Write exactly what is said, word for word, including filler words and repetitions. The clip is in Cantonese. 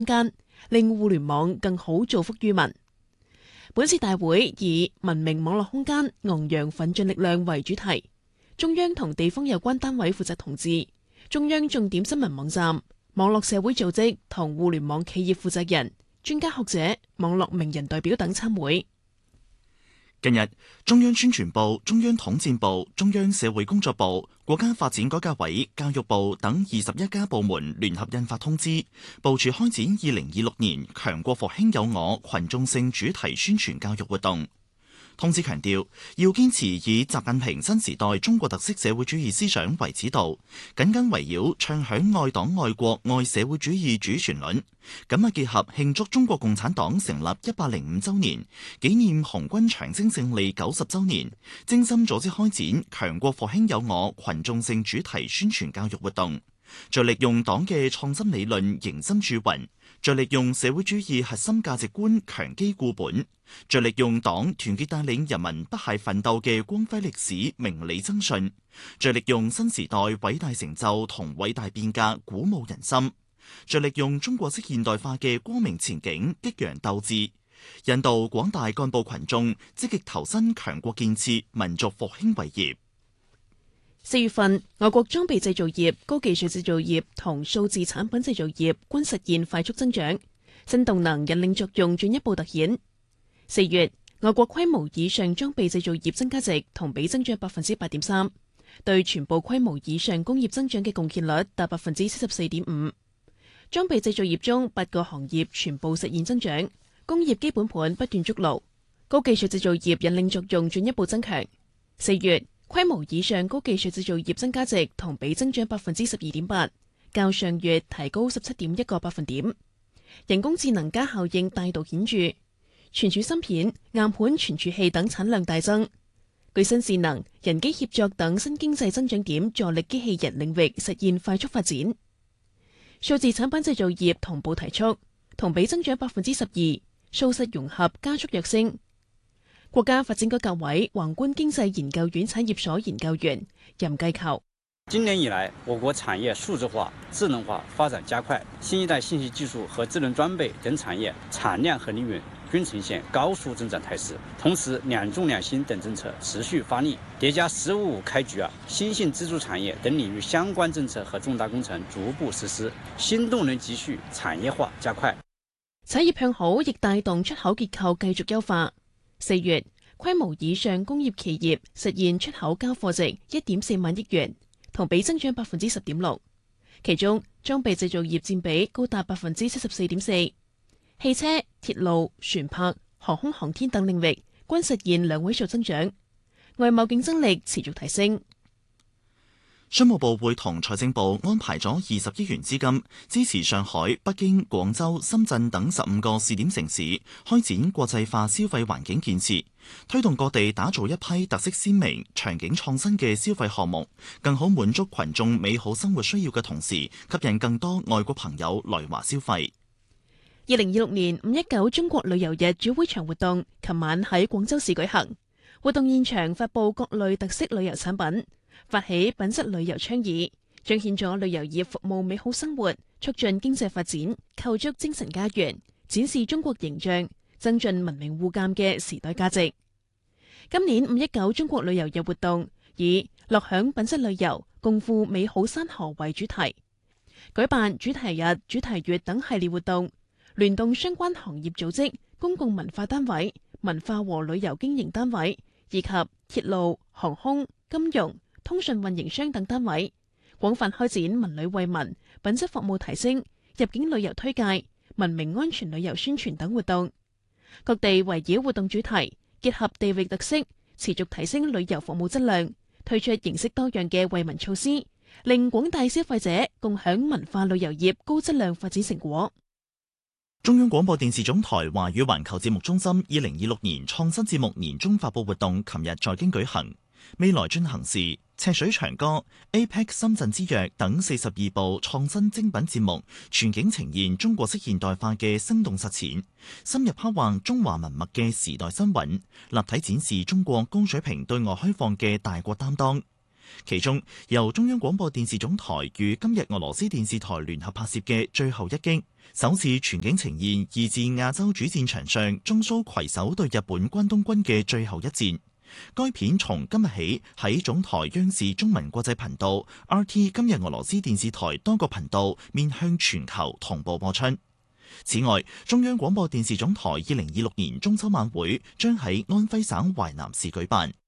間，令互聯網更好造福於民。本次大會以文明網絡空間昂揚奮進力量為主題，中央同地方有關單位負責同志，中央重點新聞網站、網絡社會組織同互聯網企業負責人、專家學者、網絡名人代表等參會。 近日，中央宣傳部、中央統戰部、中央社會工作部、國家發展改革委、教育部等二十一家部門聯合印發通知，部署開展二零二六年強國復興有我群眾性主題宣傳教育活動。通知強調，要堅持以習近平新時代中國特色社會主義思想為指導，緊緊圍繞唱響愛黨愛國愛社會主義主旋律，緊密結合慶祝中國共產黨成立一百零五週年、紀念紅軍長征勝利九十週年，精心組織開展強國復興有我群眾性主題宣傳教育活動，着力用黨嘅創新理論迎新鑄雲，着力用社會主義核心價值觀強基固本，着力用黨團結帶領人民不懈奮鬥嘅光輝歷史明理增信，着力用新時代偉大成就同偉大變革鼓舞人心，着力用中國式現代化嘅光明前景激揚鬥志，引導廣大幹部群眾積極投身強國建設、民族復興偉業。 四月份，外國裝備製造業、高技術製造業同數字產品製造業均實現快速增長，新動能引領作用進一步凸顯。四月，外國規模以上裝備製造業增加值同比增長百分之八點三，對全部規模以上工業增長嘅貢獻率達百分之七十四點五。裝備製造業中八個行業全部實現增長，工業基本盤不斷築牢，高技術製造業引領作用進一步增強。四月，規模以上高技術製造業增加值同比增長百分之十二點八，較上月提高十七點一個百分點。人工智能加效應帶動顯著，存儲芯片、硬盤存儲器等產量大增。具新智能、人機協作等新經濟增長點助力機器人領域實現快速發展。數字產品製造業同步提速，同比增長百分之十二，數實融合加速躍升。國家發展改革委宏觀經濟研究院產業所研究員任繼求： 今年以來，我國產業數字化、智能化發展加快，新一代信息技術和智能裝備等產業產量和利潤均呈現高速增長態勢。同時，兩重兩新等政策持續發力，疊加“十五五”開局啊，新興支柱產業等領域相關政策和重大工程逐步實施，新動能急續，產業化加快。 產業向好亦帶動出口結構繼續優化。四月，規模以上工業企業實現出口交貨值一點四萬億元，同比增長百分之十點六。其中，裝備製造業佔比高達百分之七十四點四，汽車、鐵路、船舶、航空航天等領域均實現兩位數增長，外貿競爭力持續提升。 商務部會同財政部安排咗二十億元資金，支持上海、北京、廣州、深圳等十五個試點城市開展國際化消費環境建設，推動各地打造一批特色鮮明、場景創新嘅消費項目，更好滿足群眾美好生活需要嘅同時，吸引更多外國朋友來華消費。 二零二六年五一九中國旅遊日主會場活動，琴晚喺廣州市舉行。活動現場發佈各類特色旅遊產品，發起品質旅遊倡議，彰顯咗旅遊業服務美好生活、促進經濟發展、構築精神家園、展示中國形象、增進文明互鑒嘅時代價值。今年五一九中國旅遊日活動以樂享品質旅遊、共赴美好山河為主題，舉辦主題日、主題月等系列活動，聯動相關行業組織、公共文化單位、文化和旅遊經營單位以及鐵路、航空、金融、通訊運營商等單位，廣泛開展文旅惠民、品質服務提升、入境旅遊推介、文明安全旅遊宣傳等活動。各地圍繞活動主題，結合地域特色，持續提升旅遊服務質量，推出形式多樣嘅惠民措施，令廣大消費者共享文化旅遊業高質量發展成果。 中央廣播電視總台華語環球節目中心二零二六年創新節目年終發佈活動，琴日在京舉行。未來進行時、赤水長歌、A P E C 深圳之約等四十二部創新精品節目，全景呈現中國式現代化嘅生動實踐，深入刻畫中華文脈嘅時代新韻，立體展示中國高水平對外開放嘅大國擔當。 其中由中央廣播電視總台與今日俄羅斯電視台聯合拍攝嘅最後一擊，首次全景呈現二戰亞洲主戰場上中蘇攜手對日本關東軍嘅最後一戰。該片從今日起喺總台央視中文國際頻道、R T 今日俄羅斯電視台多個頻道面向全球同步播出。此外，中央廣播電視總台二零二六年中秋晚會將喺安徽省淮南市舉辦。